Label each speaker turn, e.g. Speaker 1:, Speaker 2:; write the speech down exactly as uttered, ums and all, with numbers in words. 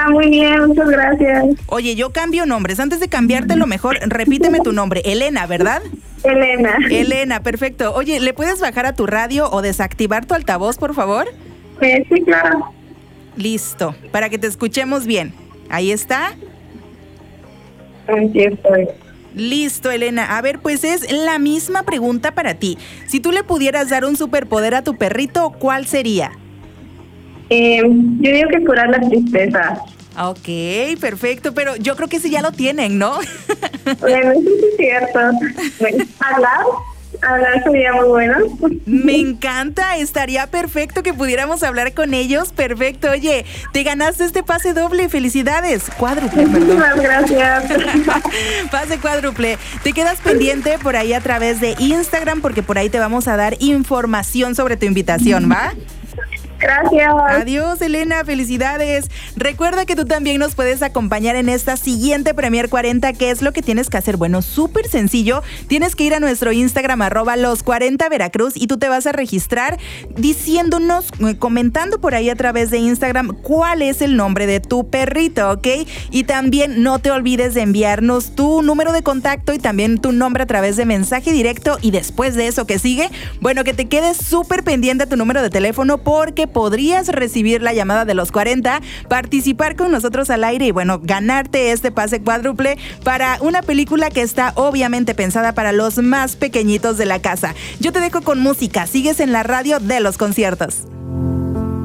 Speaker 1: Ah, muy bien, muchas gracias.
Speaker 2: Oye, yo cambio nombres. Antes de cambiártelo mejor, repíteme tu nombre. Elena, ¿verdad?
Speaker 1: Elena.
Speaker 2: Elena, perfecto. Oye, ¿le puedes bajar a tu radio o desactivar tu altavoz, por favor?
Speaker 1: Eh, sí, claro.
Speaker 2: Listo, para que te escuchemos bien. Ahí está.
Speaker 1: Aquí estoy.
Speaker 2: Listo, Elena. A ver, pues es la misma pregunta para ti. Si tú le pudieras dar un superpoder a tu perrito, ¿cuál sería?
Speaker 1: Eh, yo digo que curar la tristeza.
Speaker 2: Ok, perfecto, pero yo creo que sí ya lo tienen, ¿no?
Speaker 1: Bueno, eso sí es cierto. Bueno, hablar, hablar sería muy bueno.
Speaker 2: Me encanta, estaría perfecto que pudiéramos hablar con ellos. Perfecto, oye, te ganaste este pase doble, felicidades. Cuádruple, perdón.
Speaker 1: Muchas gracias.
Speaker 2: Pase cuádruple. Te quedas pendiente por ahí a través de Instagram porque por ahí te vamos a dar información sobre tu invitación, ¿va?
Speaker 1: Gracias.
Speaker 2: Adiós, Elena, felicidades. Recuerda que tú también nos puedes acompañar en esta siguiente Premier cuarenta. ¿Qué es lo que tienes que hacer? Bueno, súper sencillo. Tienes que ir a nuestro Instagram, arroba los cuarenta Veracruz, y tú te vas a registrar diciéndonos, comentando por ahí a través de Instagram cuál es el nombre de tu perrito, ¿ok? Y también no te olvides de enviarnos tu número de contacto y también tu nombre a través de mensaje directo. Y después de eso, ¿qué sigue? Bueno, que te quedes súper pendiente a tu número de teléfono porque podrías recibir la llamada de los cuarenta, participar con nosotros al aire y bueno, ganarte este pase cuádruple para una película que está obviamente pensada para los más pequeñitos de la casa. Yo te dejo con música, sigues en la radio de los conciertos.